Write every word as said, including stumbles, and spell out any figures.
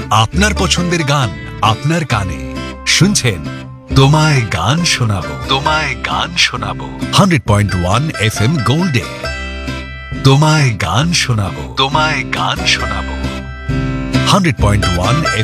আপনার পছন্দের গান আপনার কানে শুনছেন তোমায় গান শোনাবো তোমায় গান শোনাবো hundred point one F M গোল্ডে তোমায় গান শোনাবো তোমায় গান শোনাবো হান্ড্রেড পয়েন্ট ওয়ান